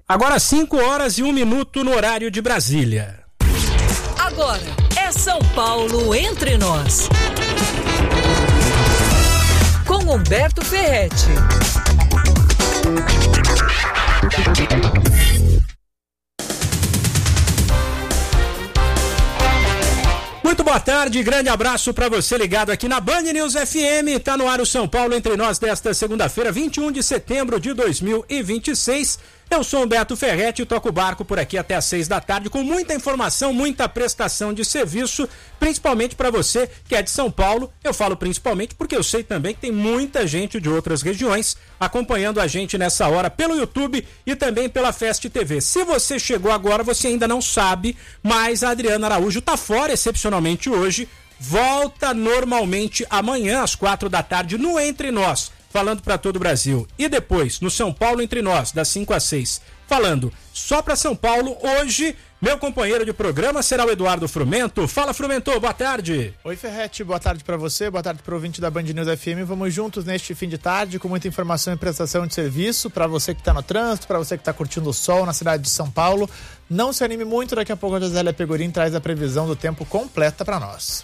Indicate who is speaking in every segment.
Speaker 1: Agora 5h01 no horário de Brasília.
Speaker 2: Agora é São Paulo entre nós. Com Humberto Ferretti.
Speaker 1: Muito boa tarde, grande abraço para você ligado aqui na Band News FM. Tá no ar o São Paulo entre nós desta segunda-feira, 21 de setembro de 2026. Eu sou Humberto Ferretti e toco o barco por aqui até às 6 da tarde com muita informação, muita prestação de serviço, principalmente para você que é de São Paulo. Eu falo principalmente porque eu sei também que tem muita gente de outras regiões acompanhando a gente nessa hora pelo YouTube e também pela Fest TV. Se você chegou agora, você ainda não sabe, mas a Adriana Araújo tá fora excepcionalmente hoje, volta normalmente amanhã às 4 da tarde no Entre Nós, falando para todo o Brasil. E depois, no São Paulo Entre Nós, das 5 às 6, falando só para São Paulo. Hoje, meu companheiro de programa será o Eduardo Frumento. Fala, Frumento, boa tarde.
Speaker 3: Oi, Ferretti, boa tarde para você, boa tarde para o ouvinte da Band News FM. Vamos juntos neste fim de tarde com muita informação e prestação de serviço para você que está no trânsito, para você que está curtindo o sol na cidade de São Paulo. Não se anime muito, daqui a pouco a Josélia Pegorim traz a previsão do tempo completa para nós.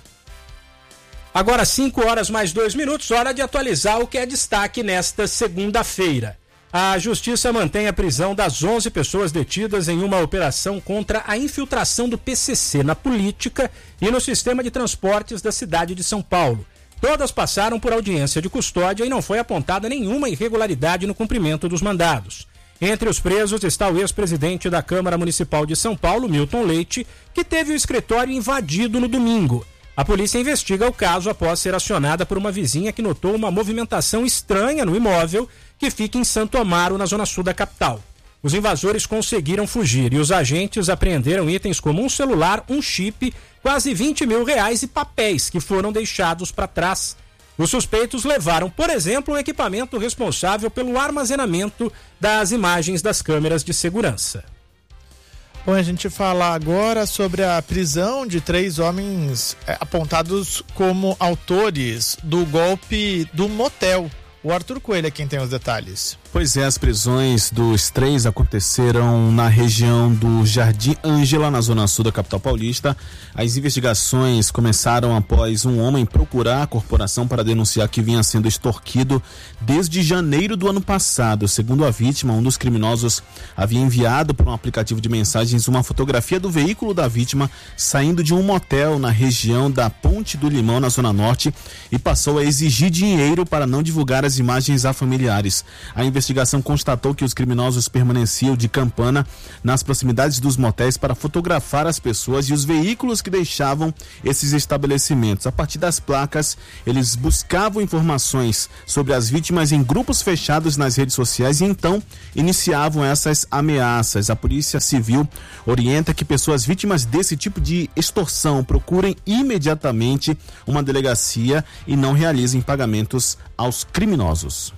Speaker 1: Agora 5h mais 2, hora de atualizar o que é destaque nesta segunda-feira. A Justiça mantém a prisão das 11 pessoas detidas em uma operação contra a infiltração do PCC na política e no sistema de transportes da cidade de São Paulo. Todas passaram por audiência de custódia e não foi apontada nenhuma irregularidade no cumprimento dos mandados. Entre os presos está o ex-presidente da Câmara Municipal de São Paulo, Milton Leite, que teve o escritório invadido no domingo. A polícia investiga o caso após ser acionada por uma vizinha que notou uma movimentação estranha no imóvel que fica em Santo Amaro, na zona sul da capital. Os invasores conseguiram fugir e os agentes apreenderam itens como um celular, um chip, quase R$20 mil e papéis que foram deixados para trás. Os suspeitos levaram, por exemplo, um equipamento responsável pelo armazenamento das imagens das câmeras de segurança.
Speaker 3: Bom, a gente fala agora sobre a prisão de 3 homens apontados como autores do golpe do motel. O Arthur Coelho é quem tem os detalhes.
Speaker 4: Pois é, as prisões dos 3 aconteceram na região do Jardim Ângela, na zona sul da capital paulista. As investigações começaram após um homem procurar a corporação para denunciar que vinha sendo extorquido desde janeiro do ano passado. Segundo a vítima, um dos criminosos havia enviado por um aplicativo de mensagens uma fotografia do veículo da vítima saindo de um motel na região da Ponte do Limão, na zona norte, e passou a exigir dinheiro para não divulgar as imagens a familiares. A investigação constatou que os criminosos permaneciam de campana nas proximidades dos motéis para fotografar as pessoas e os veículos que deixavam esses estabelecimentos. A partir das placas, eles buscavam informações sobre as vítimas em grupos fechados nas redes sociais e então iniciavam essas ameaças. A Polícia Civil orienta que pessoas vítimas desse tipo de extorsão procurem imediatamente uma delegacia e não realizem pagamentos aos criminosos.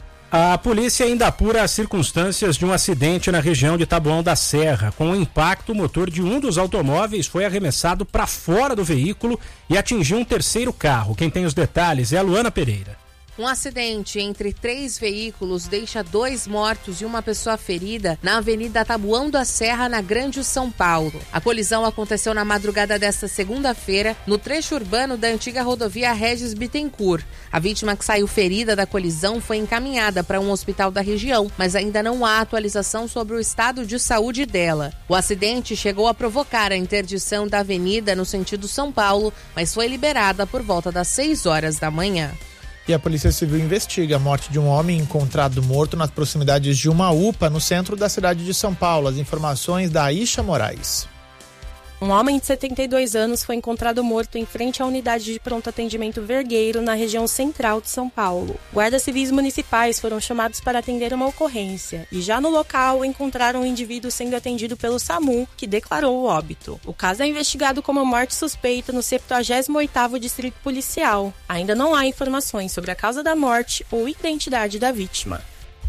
Speaker 1: A polícia ainda apura as circunstâncias de um acidente na região de Taboão da Serra. Com o impacto, o motor de um dos automóveis foi arremessado para fora do veículo e atingiu um terceiro carro. Quem tem os detalhes é a Luana Pereira.
Speaker 5: Um acidente entre 3 veículos deixa 2 mortos e uma pessoa ferida na Avenida Taboão da Serra, na Grande São Paulo. A colisão aconteceu na madrugada desta segunda-feira, no trecho urbano da antiga rodovia Regis Bittencourt. A vítima que saiu ferida da colisão foi encaminhada para um hospital da região, mas ainda não há atualização sobre o estado de saúde dela. O acidente chegou a provocar a interdição da avenida no sentido São Paulo, mas foi liberada por volta das 6 horas da manhã.
Speaker 3: E a Polícia Civil investiga a morte de um homem encontrado morto nas proximidades de uma UPA no centro da cidade de São Paulo. As informações da Aisha Moraes.
Speaker 6: Um homem de 72 anos foi encontrado morto em frente à unidade de pronto atendimento Vergueiro, na região central de São Paulo. Guardas civis municipais foram chamados para atender uma ocorrência e já no local encontraram um indivíduo sendo atendido pelo SAMU, que declarou o óbito. O caso é investigado como morte suspeita no 78º Distrito Policial. Ainda não há informações sobre a causa da morte ou identidade da vítima.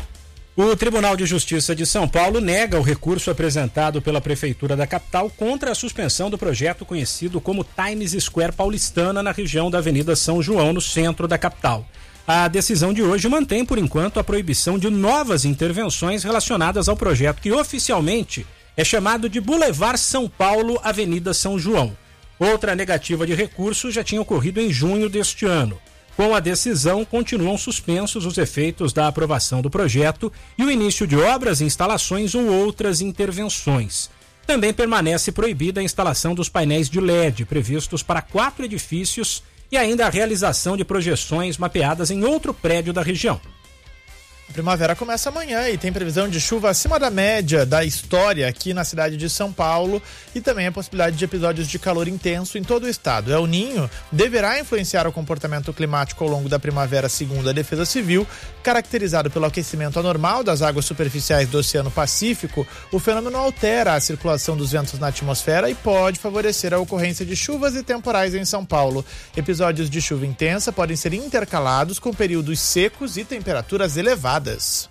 Speaker 1: O Tribunal de Justiça de São Paulo nega o recurso apresentado pela Prefeitura da capital contra a suspensão do projeto conhecido como Times Square Paulistana na região da Avenida São João, no centro da capital. A decisão de hoje mantém, por enquanto, a proibição de novas intervenções relacionadas ao projeto, que oficialmente é chamado de Boulevard São Paulo, Avenida São João. Outra negativa de recurso já tinha ocorrido em junho deste ano. Com a decisão, continuam suspensos os efeitos da aprovação do projeto e o início de obras, instalações ou outras intervenções. Também permanece proibida a instalação dos painéis de LED, previstos para 4 edifícios, e ainda a realização de projeções mapeadas em outro prédio da região.
Speaker 3: A primavera começa amanhã e tem previsão de chuva acima da média da história aqui na cidade de São Paulo e também a possibilidade de episódios de calor intenso em todo o estado. El Niño deverá influenciar o comportamento climático ao longo da primavera, segundo a Defesa Civil. Caracterizado pelo aquecimento anormal das águas superficiais do Oceano Pacífico, o fenômeno altera a circulação dos ventos na atmosfera e pode favorecer a ocorrência de chuvas e temporais em São Paulo. Episódios de chuva intensa podem ser intercalados com períodos secos e temperaturas elevadas.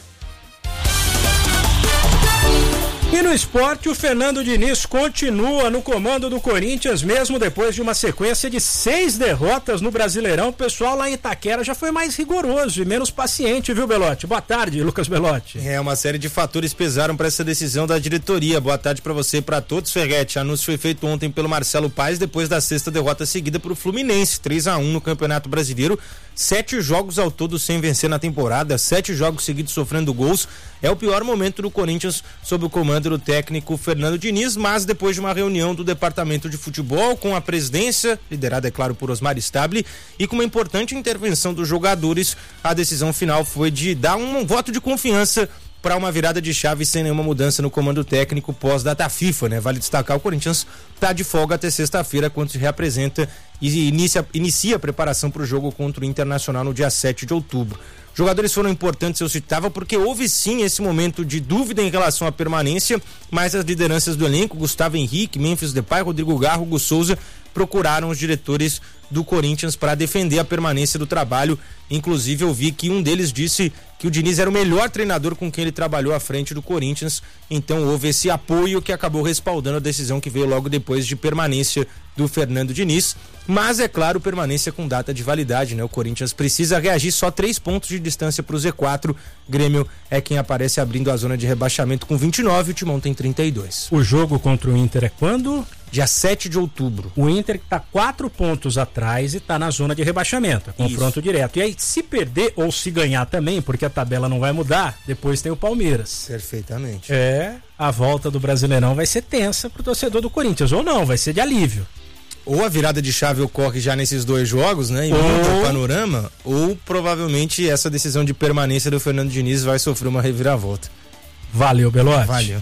Speaker 1: E no esporte, o Fernando Diniz continua no comando do Corinthians, mesmo depois de uma sequência de 6 derrotas no Brasileirão. O pessoal lá em Itaquera já foi mais rigoroso e menos paciente, viu, Belotti? Boa tarde, Lucas Belotti.
Speaker 7: Uma série de fatores pesaram para essa decisão da diretoria. Boa tarde para você e para todos, Ferretti. Anúncio foi feito ontem pelo Marcelo Paes depois da 6ª derrota seguida para o Fluminense, 3-1 no Campeonato Brasileiro. 7 jogos ao todo sem vencer na temporada, 7 jogos seguidos sofrendo gols. É o pior momento do Corinthians sob o comando do técnico Fernando Diniz, mas depois de uma reunião do departamento de futebol com a presidência, liderada, é claro, por Osmar Stabile, e com uma importante intervenção dos jogadores, a decisão final foi de dar um voto de confiança para uma virada de chave sem nenhuma mudança no comando técnico pós-data FIFA, né? Vale destacar, o Corinthians está de folga até sexta-feira, quando se reapresenta e inicia a preparação para o jogo contra o Internacional no dia 7 de outubro. Jogadores foram importantes, eu citava, porque houve sim esse momento de dúvida em relação à permanência, mas as lideranças do elenco, Gustavo Henrique, Memphis Depay, Rodrigo Garro, Hugo Souza, procuraram os diretores do Corinthians para defender a permanência do trabalho. Inclusive, eu vi que um deles disse que o Diniz era o melhor treinador com quem ele trabalhou à frente do Corinthians. Então houve esse apoio que acabou respaldando a decisão que veio logo depois de permanência do Fernando Diniz. Mas, é claro, permanência com data de validade, né? O Corinthians precisa reagir, só 3 pontos de distância para o Z4. Grêmio é quem aparece abrindo a zona de rebaixamento com 29, o Timão tem 32.
Speaker 1: O jogo contra o Inter é quando?
Speaker 7: Dia 7 de outubro.
Speaker 1: O Inter que está 4 pontos atrás e está na zona de rebaixamento, confronto direto. E aí, se perder ou se ganhar também, porque a tabela não vai mudar, depois tem o Palmeiras.
Speaker 7: Perfeitamente.
Speaker 1: A volta do Brasileirão vai ser tensa pro torcedor do Corinthians, ou não, vai ser de alívio.
Speaker 7: Ou a virada de chave ocorre já nesses 2 jogos, né? E muda o panorama, ou provavelmente essa decisão de permanência do Fernando Diniz vai sofrer uma reviravolta.
Speaker 1: Valeu, Belotti.
Speaker 7: Valeu.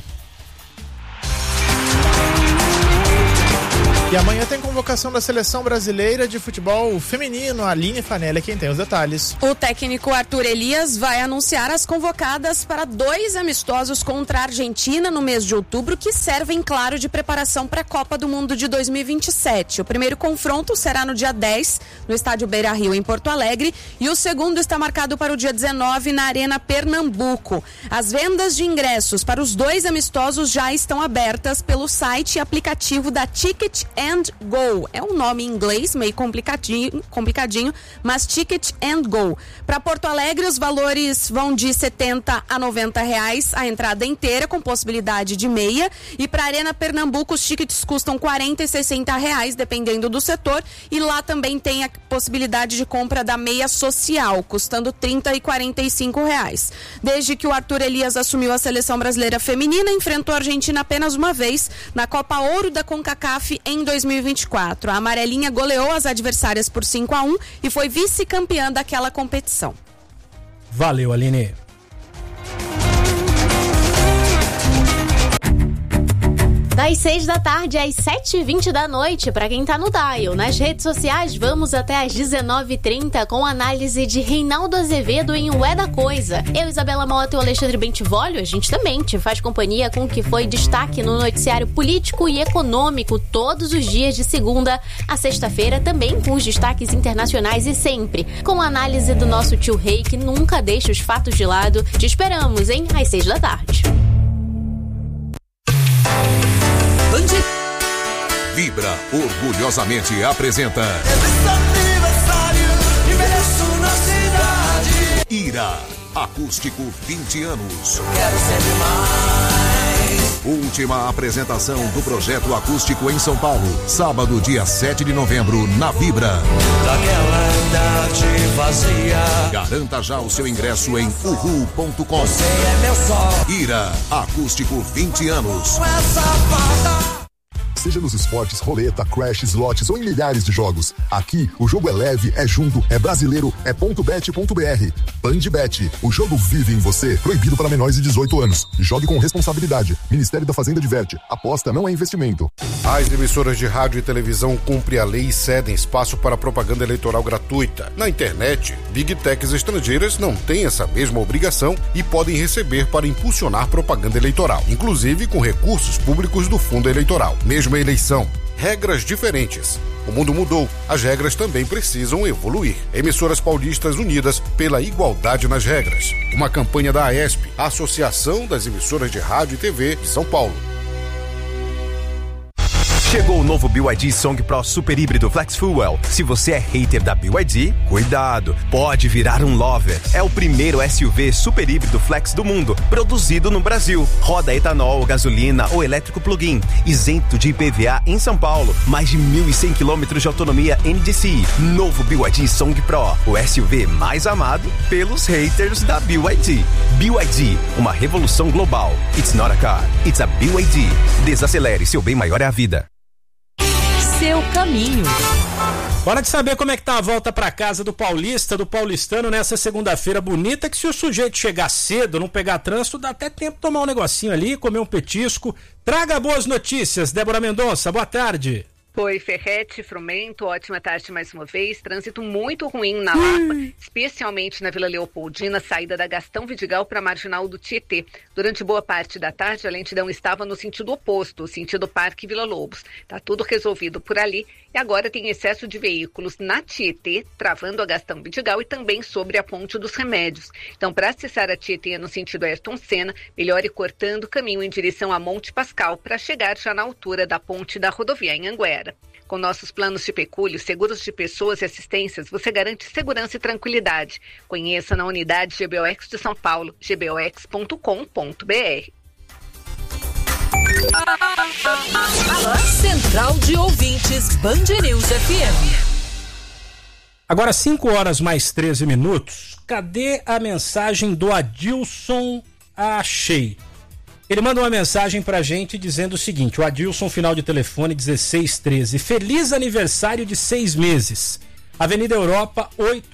Speaker 3: E amanhã tem convocação da Seleção Brasileira de Futebol Feminino. A Aline Fanelli é quem tem os detalhes.
Speaker 8: O técnico Arthur Elias vai anunciar as convocadas para 2 amistosos contra a Argentina no mês de outubro, que servem, claro, de preparação para a Copa do Mundo de 2027. O primeiro confronto será no dia 10, no estádio Beira-Rio, em Porto Alegre, e o segundo está marcado para o dia 19, na Arena Pernambuco. As vendas de ingressos para os 2 amistosos já estão abertas pelo site e aplicativo da Ticket and Go. É um nome em inglês meio complicadinho, mas Ticket and Go. Para Porto Alegre, os valores vão de R$70 a R$90 a entrada inteira, com possibilidade de meia. E para Arena Pernambuco, os tickets custam R$40 e R$60, dependendo do setor. E lá também tem a possibilidade de compra da meia social, custando R$30 e R$45. Desde que o Arthur Elias assumiu a seleção brasileira feminina, enfrentou a Argentina apenas uma vez na Copa Ouro da CONCACAF em 2024. A amarelinha goleou as adversárias por 5-1 e foi vice-campeã daquela competição.
Speaker 1: Valeu, Aline.
Speaker 9: Das 6 da tarde às 7h20 da noite, para quem tá no dial. Nas redes sociais, vamos até às 19h30 com análise de Reinaldo Azevedo em O É da Coisa. Eu, Isabela Mota e o Alexandre Bentivolio, a gente também te faz companhia com o que foi destaque no noticiário político e econômico todos os dias de segunda a sexta-feira, também com os destaques internacionais e sempre com a análise do nosso tio Rei, que nunca deixa os fatos de lado. Te esperamos, hein? Às 6 da tarde.
Speaker 10: Vibra orgulhosamente apresenta
Speaker 11: Aniversário, envelheço na cidade.
Speaker 10: Ira, acústico 20 anos.
Speaker 11: Quero sempre mais.
Speaker 10: Última apresentação do projeto acústico em São Paulo. Sábado, dia 7 de novembro, na Vibra.
Speaker 11: Daquela idade vazia.
Speaker 10: Garanta já o seu ingresso em uhu.com.
Speaker 11: Você é meu sol.
Speaker 10: Ira, acústico 20 anos.
Speaker 12: Seja nos esportes, roleta, crash, slots ou em milhares de jogos. Aqui, o jogo é leve, é junto, é brasileiro, é .bet.br. Bandbet, o jogo vive em você. Proibido para menores de 18 anos. Jogue com responsabilidade. Ministério da Fazenda diverte. Aposta não é investimento.
Speaker 13: As emissoras de rádio e televisão cumprem a lei e cedem espaço para propaganda eleitoral gratuita. Na internet, Big Techs estrangeiras não têm essa mesma obrigação e podem receber para impulsionar propaganda eleitoral, inclusive com recursos públicos do fundo eleitoral. Mesma eleição, regras diferentes. O mundo mudou, as regras também precisam evoluir. Emissoras paulistas unidas pela igualdade nas regras. Uma campanha da AESP, a Associação das Emissoras de Rádio e TV de São Paulo.
Speaker 14: Chegou o novo BYD Song Pro Super Híbrido Flex Fuel. Se você é hater da BYD, cuidado, pode virar um lover. É o primeiro SUV super híbrido flex do mundo, produzido no Brasil. Roda etanol, gasolina ou elétrico plug-in, isento de IPVA em São Paulo. Mais de 1.100 km de autonomia NDCi. Novo BYD Song Pro, o SUV mais amado pelos haters da BYD. BYD, uma revolução global. It's not a car, it's a BYD. Desacelere, seu bem maior é a vida.
Speaker 2: Seu caminho.
Speaker 1: Hora de saber como é que tá a volta pra casa do paulista, do paulistano nessa segunda-feira bonita, que se o sujeito chegar cedo, não pegar trânsito, dá até tempo de tomar um negocinho ali, comer um petisco. Traga boas notícias, Débora Mendonça, boa tarde.
Speaker 15: Oi, Ferrete, Frumento, ótima tarde mais uma vez. Trânsito muito ruim na Lapa, especialmente na Vila Leopoldina, saída da Gastão Vidigal para a Marginal do Tietê. Durante boa parte da tarde, a lentidão estava no sentido oposto, o sentido Parque Vila Lobos. Tá tudo resolvido por ali e agora tem excesso de veículos na Tietê, travando a Gastão Vidigal e também sobre a Ponte dos Remédios. Então, para acessar a Tietê no sentido Ayrton Senna, melhore cortando o caminho em direção a Monte Pascal para chegar já na altura da ponte da rodovia em Anguera. Com nossos planos de pecúlio, seguros de pessoas e assistências, você garante segurança e tranquilidade. Conheça na unidade GBOX de São Paulo, gbox.com.br.
Speaker 2: Central de Ouvintes, Band News FM.
Speaker 1: Agora 5 horas mais 13 minutos. Cadê a mensagem do Adilson? Achei. Ele manda uma mensagem pra gente dizendo o seguinte: o Adilson, final de telefone 1613. Feliz aniversário de 6 meses. Avenida Europa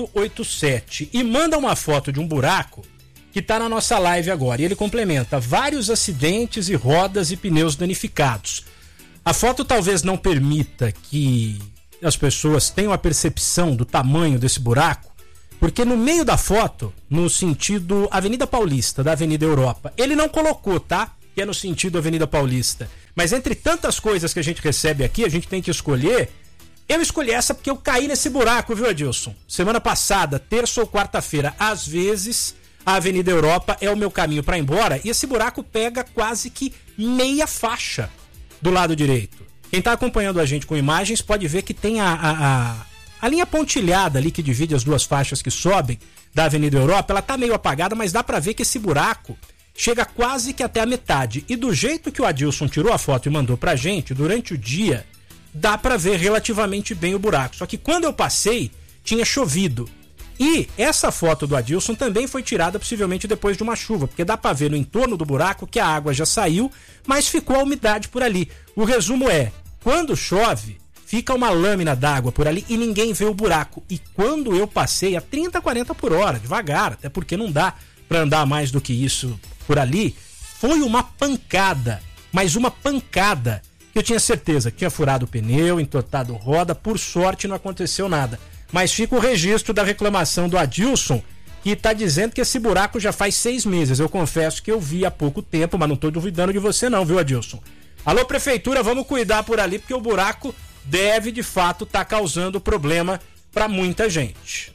Speaker 1: 887. E manda uma foto de um buraco que tá na nossa live agora. E ele complementa: vários acidentes e rodas e pneus danificados. A foto talvez não permita que as pessoas tenham a percepção do tamanho desse buraco, porque no meio da foto, no sentido Avenida Paulista, da Avenida Europa, ele não colocou, tá? Que é no sentido Avenida Paulista. Mas entre tantas coisas que a gente recebe aqui, a gente tem que escolher. Eu escolhi essa porque eu caí nesse buraco, viu, Adilson? Semana passada, terça ou quarta-feira. Às vezes, a Avenida Europa é o meu caminho para ir embora e esse buraco pega quase que meia faixa do lado direito. Quem tá acompanhando a gente com imagens pode ver que tem a linha pontilhada ali que divide as duas faixas que sobem da Avenida Europa, ela tá meio apagada, mas dá pra ver que esse buraco chega quase que até a metade. E do jeito que o Adilson tirou a foto e mandou pra gente, durante o dia, dá pra ver relativamente bem o buraco. Só que quando eu passei, tinha chovido. E essa foto do Adilson também foi tirada possivelmente depois de uma chuva, porque dá pra ver no entorno do buraco que a água já saiu, mas ficou a umidade por ali. O resumo é, quando chove, fica uma lâmina d'água por ali e ninguém vê o buraco. E quando eu passei a 30, 40 por hora, devagar, até porque não dá pra andar mais do que isso por ali, foi uma pancada, mas uma pancada. Eu tinha certeza que tinha furado o pneu, entortado roda, por sorte não aconteceu nada. Mas fica o registro da reclamação do Adilson, que tá dizendo que esse buraco já faz 6 meses. Eu confesso que eu vi há pouco tempo, mas não tô duvidando de você não, viu, Adilson? Alô, prefeitura, vamos cuidar por ali, porque o buraco deve, de fato, estar causando problema para muita gente.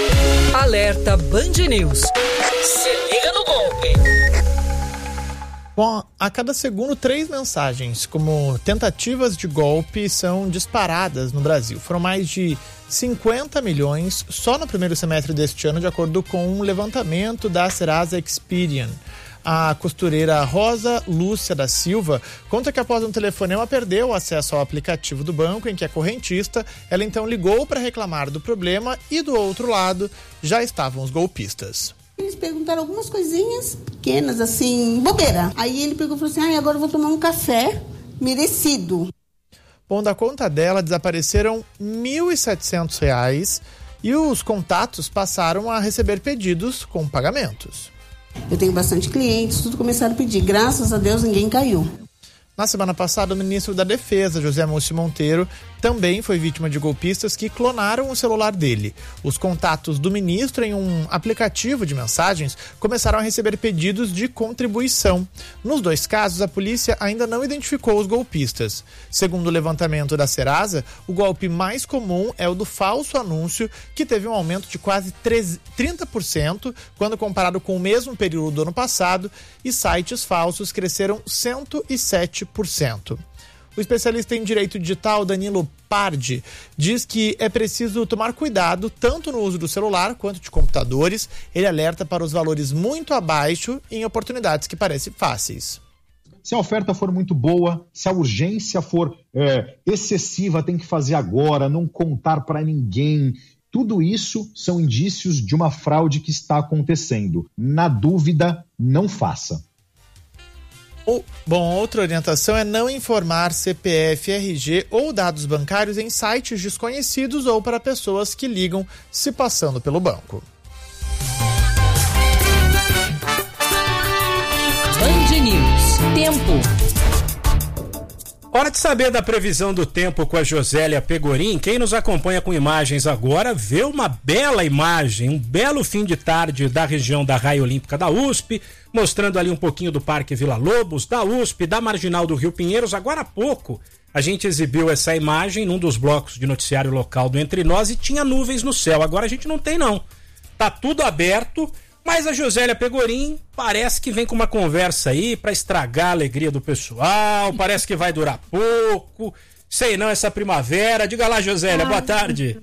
Speaker 2: Alerta Band News. Se liga no golpe.
Speaker 3: Bom, a cada segundo, 3 mensagens como tentativas de golpe são disparadas no Brasil. Foram mais de 50 milhões só no primeiro semestre deste ano, de acordo com um levantamento da Serasa Experian. A costureira Rosa Lúcia da Silva conta que após um telefonema perdeu o acesso ao aplicativo do banco em que é correntista. Ela então ligou para reclamar do problema e do outro lado já estavam os golpistas.
Speaker 16: Eles perguntaram algumas coisinhas pequenas, assim, bobeira. Aí ele pegou e falou assim, agora eu vou tomar um café merecido.
Speaker 3: Bom, da conta dela desapareceram R$ 1.700 e os contatos passaram a receber pedidos com pagamentos.
Speaker 16: Eu tenho bastante clientes, tudo começaram a pedir. Graças a Deus ninguém caiu.
Speaker 3: Na semana passada, o ministro da Defesa, José Múcio Monteiro, também foi vítima de golpistas que clonaram o celular dele. Os contatos do ministro em um aplicativo de mensagens começaram a receber pedidos de contribuição. Nos 2 casos, a polícia ainda não identificou os golpistas. Segundo o levantamento da Serasa, o golpe mais comum é o do falso anúncio, que teve um aumento de quase 30% quando comparado com o mesmo período do ano passado, e sites falsos cresceram 107%. O especialista em direito digital, Danilo Pardi, diz que é preciso tomar cuidado tanto no uso do celular quanto de computadores. Ele alerta para os valores muito abaixo em oportunidades que parecem fáceis.
Speaker 17: Se a oferta for muito boa, se a urgência for excessiva, tem que fazer agora, não contar para ninguém. Tudo isso são indícios de uma fraude que está acontecendo. Na dúvida, não faça.
Speaker 3: Bom, outra orientação é não informar CPF, RG ou dados bancários em sites desconhecidos ou para pessoas que ligam se passando pelo banco.
Speaker 2: Band News. Tempo.
Speaker 1: Hora de saber da previsão do tempo com a Josélia Pegorim. Quem nos acompanha com imagens agora vê uma bela imagem, um belo fim de tarde da região da Raia Olímpica da USP, mostrando ali um pouquinho do Parque Vila Lobos, da USP, da Marginal do Rio Pinheiros. Agora há pouco a gente exibiu essa imagem num dos blocos de noticiário local do Entre Nós e tinha nuvens no céu. Agora a gente não tem não. Tá tudo aberto. Mas a Josélia Pegorim parece que vem com uma conversa aí pra estragar a alegria do pessoal, parece que vai durar pouco, sei não, essa primavera. Diga lá, Josélia, boa tarde.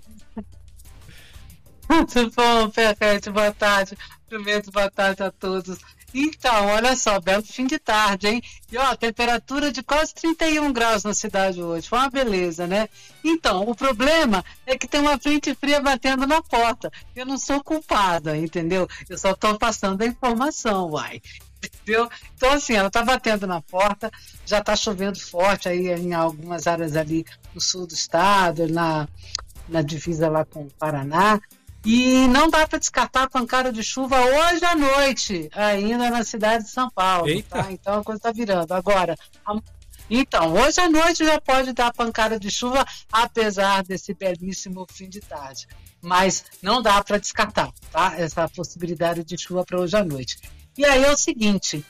Speaker 18: Tudo bom, Perfeito, boa tarde. Primeiro, boa tarde a todos. Então, olha só, belo fim de tarde, hein? E ó, temperatura de quase 31 graus na cidade hoje, foi uma beleza, né? Então, o problema é que tem uma frente fria batendo na porta. Eu não sou culpada, entendeu? Eu só tô passando a informação, uai. Entendeu? Então, assim, ela tá batendo na porta, já tá chovendo forte aí em algumas áreas ali no sul do estado, na divisa lá com o Paraná. E não dá para descartar a pancada de chuva hoje à noite, ainda na cidade de São Paulo. Tá? Então a coisa está virando. Agora, então, hoje à noite já pode dar pancada de chuva, apesar desse belíssimo fim de tarde. Mas não dá para descartar, tá? Essa possibilidade de chuva para hoje à noite. E aí é o seguinte,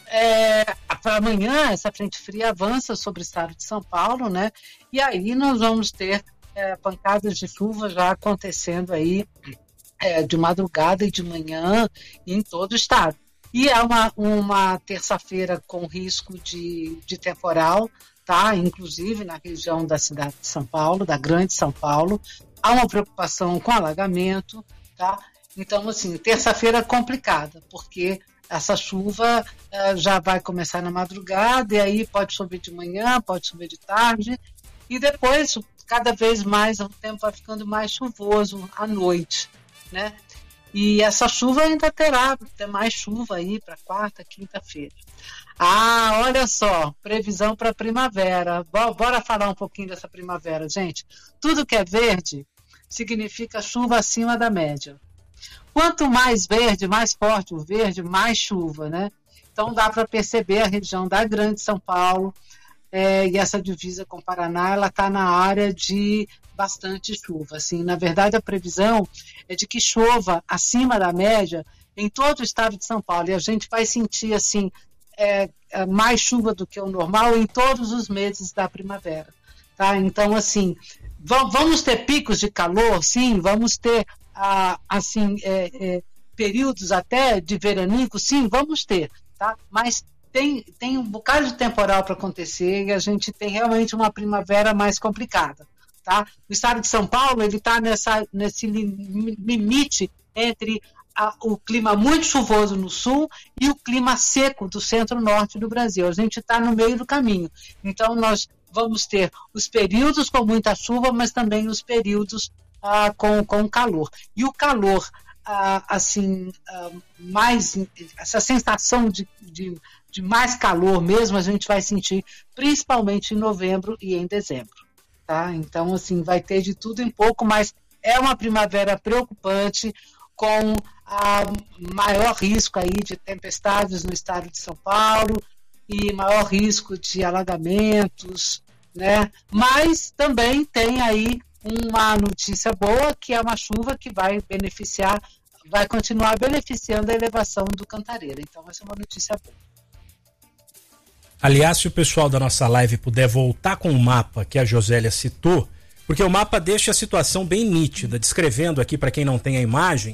Speaker 18: para amanhã essa frente fria avança sobre o estado de São Paulo, né? E aí nós vamos ter pancadas de chuva já acontecendo aí de madrugada e de manhã em todo o estado. E é uma terça-feira com risco de temporal, tá? Inclusive na região da cidade de São Paulo, da Grande São Paulo. Há uma preocupação com alagamento, tá? Então, assim, terça-feira complicada, porque essa chuva já vai começar na madrugada e aí pode chover de manhã, pode chover de tarde e depois cada vez mais o tempo vai ficando mais chuvoso à noite, né? E essa chuva ainda terá mais chuva aí para quarta, quinta-feira. Ah, olha só, previsão para primavera. Bora falar um pouquinho dessa primavera, gente. Tudo que é verde significa chuva acima da média. Quanto mais verde, mais forte o verde, mais chuva, né? Então dá para perceber a região da Grande São Paulo, e essa divisa com o Paraná, ela está na área de bastante chuva. Assim, na verdade, a previsão é de que chova acima da média em todo o estado de São Paulo. E a gente vai sentir assim, mais chuva do que o normal em todos os meses da primavera. Tá? Então, assim, vamos ter picos de calor, sim, vamos ter períodos até de veranico, sim, vamos ter. Tá? Mas tem um bocado de temporal para acontecer e a gente tem realmente uma primavera mais complicada. Tá? O estado de São Paulo está nesse limite entre o clima muito chuvoso no sul e o clima seco do centro-norte do Brasil. A gente está no meio do caminho. Então, nós vamos ter os períodos com muita chuva, mas também os períodos com calor. E o calor, mais essa sensação de mais calor mesmo, a gente vai sentir principalmente em novembro e em dezembro. Tá? Então, assim, vai ter de tudo em pouco, mas é uma primavera preocupante, com maior risco aí de tempestades no estado de São Paulo e maior risco de alagamentos, né? Mas também tem aí uma notícia boa, que é uma chuva que vai continuar beneficiando a elevação do Cantareira. Então, essa é uma notícia boa.
Speaker 1: Aliás, se o pessoal da nossa live puder voltar com o mapa que a Josélia citou, porque o mapa deixa a situação bem nítida, descrevendo aqui para quem não tem a imagem,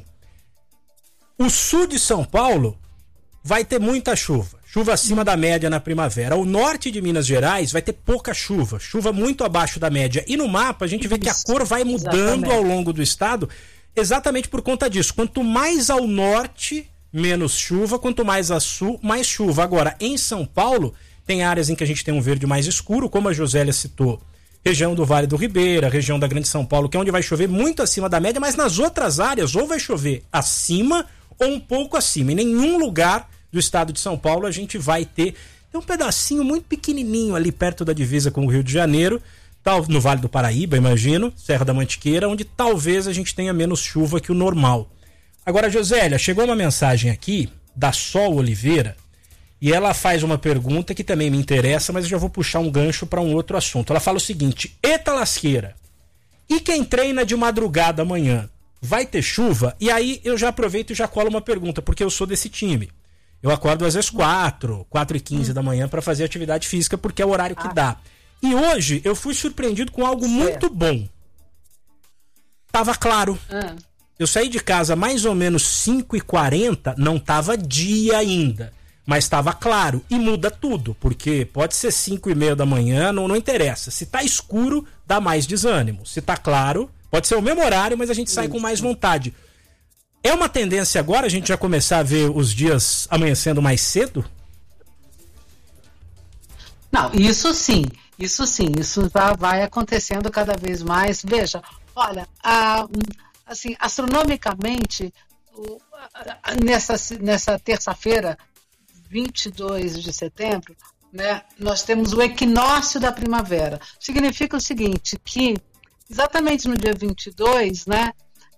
Speaker 1: o sul de São Paulo vai ter muita chuva, chuva acima da média na primavera. O norte de Minas Gerais vai ter pouca chuva, chuva muito abaixo da média. E no mapa a gente vê que a cor vai mudando ao longo do estado, exatamente por conta disso. Quanto mais ao norte, menos chuva, quanto mais a sul, mais chuva. Agora, em São Paulo, tem áreas em que a gente tem um verde mais escuro, como a Josélia citou, região do Vale do Ribeira, região da Grande São Paulo, que é onde vai chover muito acima da média, mas nas outras áreas ou vai chover acima ou um pouco acima. Em nenhum lugar do estado de São Paulo a gente vai ter um pedacinho muito pequenininho ali perto da divisa com o Rio de Janeiro, no Vale do Paraíba, imagino, Serra da Mantiqueira, onde talvez a gente tenha menos chuva que o normal. Agora, Josélia, chegou uma mensagem aqui da Sol Oliveira e ela faz uma pergunta que também me interessa, mas eu já vou puxar um gancho para um outro assunto. Ela fala o seguinte: eita lasqueira, e quem treina de madrugada amanhã? Vai ter chuva? E aí eu já aproveito e já colo uma pergunta, porque eu sou desse time. Eu acordo às vezes 4h15 da manhã para fazer atividade física, porque é o horário que dá. E hoje eu fui surpreendido com algo muito bom. Tava claro. Eu saí de casa mais ou menos 5h40, não tava dia ainda, mas estava claro. E muda tudo, porque pode ser 5h30 da manhã, não interessa. Se tá escuro, dá mais desânimo. Se tá claro, pode ser o mesmo horário, mas a gente sai com mais vontade. É uma tendência agora a gente já começar a ver os dias amanhecendo mais cedo?
Speaker 18: Não, isso sim, isso já vai acontecendo cada vez mais. Veja, olha, assim, astronomicamente, nessa terça-feira, 22 de setembro, né, nós temos o equinócio da primavera. Significa o seguinte, que exatamente no dia 22, né,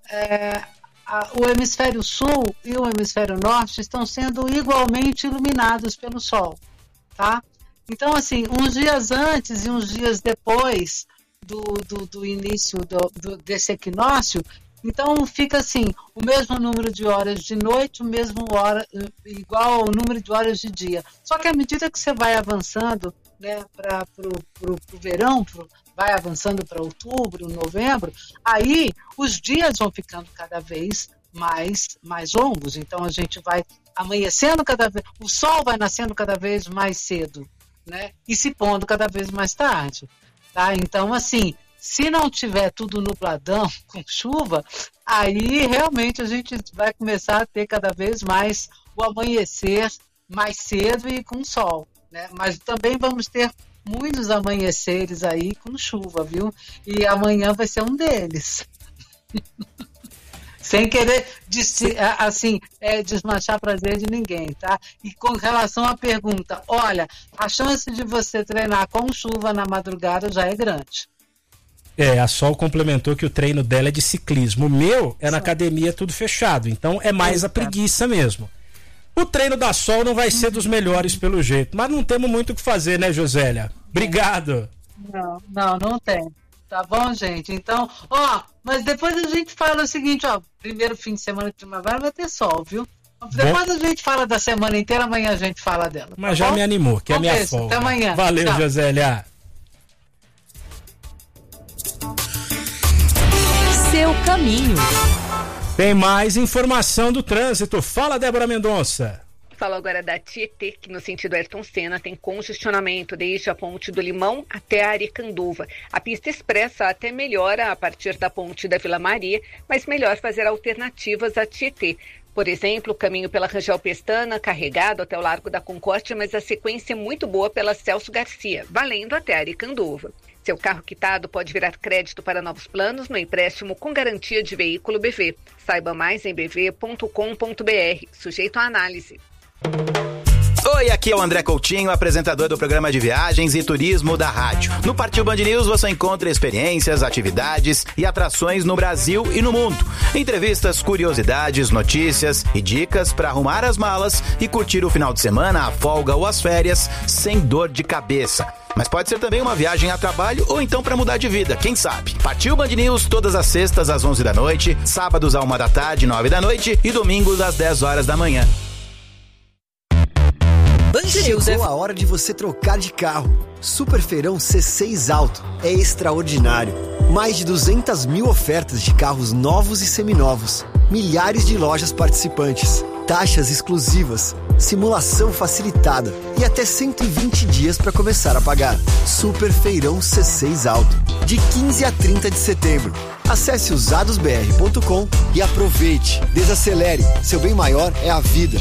Speaker 18: o hemisfério sul e o hemisfério norte estão sendo igualmente iluminados pelo sol, tá? Então, assim, uns dias antes e uns dias depois do início desse equinócio, então fica assim, o mesmo número de horas de noite, igual ao número de horas de dia. Só que à medida que você vai avançando, né, para o verão, vai avançando para outubro, novembro, aí os dias vão ficando cada vez mais longos. Então a gente vai amanhecendo o sol vai nascendo cada vez mais cedo, né, e se pondo cada vez mais tarde, tá? Então, assim, se não tiver tudo nubladão com chuva, aí realmente a gente vai começar a ter cada vez mais o amanhecer mais cedo e com sol, né? Mas também vamos ter muitos amanheceres aí com chuva, viu? E amanhã vai ser um deles. Sem querer desmanchar prazer de ninguém, tá? E com relação à pergunta, olha, a chance de você treinar com chuva na madrugada já é grande.
Speaker 1: A Sol complementou que o treino dela é de ciclismo. O meu é na academia, tudo fechado, então é mais a preguiça mesmo. O treino da Sol não vai ser dos melhores pelo jeito, mas não temos muito o que fazer, né, Josélia? Obrigado.
Speaker 18: Não tem. Tá bom, gente? Então, mas depois a gente fala o seguinte, primeiro fim de semana de primavera vai ter sol, viu? Depois a gente fala da semana inteira, amanhã a gente fala dela.
Speaker 1: Mas já me animou, que é a minha folga.
Speaker 18: Até amanhã.
Speaker 1: Valeu, tchau. Josélia.
Speaker 2: Seu caminho.
Speaker 1: Tem mais informação do trânsito. Fala, Débora Mendonça.
Speaker 15: Falo agora da Tietê, que no sentido Ayrton Senna tem congestionamento desde a ponte do Limão até a Aricanduva. A pista expressa até melhora a partir da ponte da Vila Maria, mas melhor fazer alternativas à Tietê. Por exemplo, o caminho pela Rangel Pestana, carregado até o Largo da Concórdia, mas a sequência é muito boa pela Celso Garcia, valendo até a Aricanduva. Seu carro quitado pode virar crédito para novos planos no empréstimo com garantia de veículo BV. Saiba mais em bv.com.br, sujeito à análise.
Speaker 19: Oi, aqui é o André Coutinho, apresentador do programa de viagens e turismo da rádio. No Partiu Band News você encontra experiências, atividades e atrações no Brasil e no mundo. Entrevistas, curiosidades, notícias e dicas para arrumar as malas e curtir o final de semana, a folga ou as férias sem dor de cabeça. Mas pode ser também uma viagem a trabalho ou então para mudar de vida, quem sabe? Partiu Band News todas as sextas às 11 da noite, sábados à 1 da tarde, 9 da noite e domingos às 10 horas da manhã.
Speaker 20: Chegou a hora de você trocar de carro. Super Feirão C6 Auto é extraordinário. Mais de 200 mil ofertas de carros novos e seminovos. Milhares de lojas participantes. Taxas exclusivas. Simulação facilitada. E até 120 dias para começar a pagar. Super Feirão C6 Auto. De 15 a 30 de setembro. Acesse usadosbr.com e aproveite. Desacelere. Seu bem maior é a vida.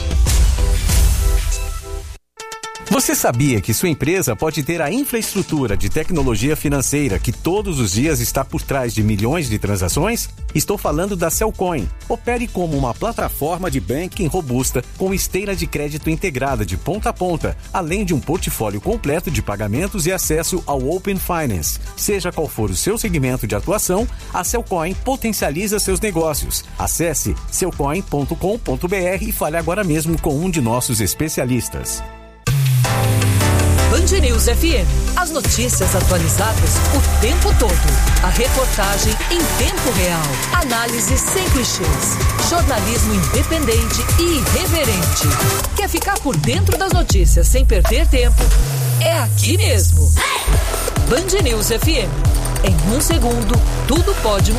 Speaker 21: Você sabia que sua empresa pode ter a infraestrutura de tecnologia financeira que todos os dias está por trás de milhões de transações? Estou falando da Cellcoin. Opere como uma plataforma de banking robusta com esteira de crédito integrada de ponta a ponta, além de um portfólio completo de pagamentos e acesso ao Open Finance. Seja qual for o seu segmento de atuação, a Cellcoin potencializa seus negócios. Acesse cellcoin.com.br e fale agora mesmo com um de nossos especialistas.
Speaker 2: Band News FM. As notícias atualizadas o tempo todo. A reportagem em tempo real. Análise sem clichês. Jornalismo independente e irreverente. Quer ficar por dentro das notícias sem perder tempo? É aqui mesmo. Band News FM. Em um segundo, tudo pode mudar.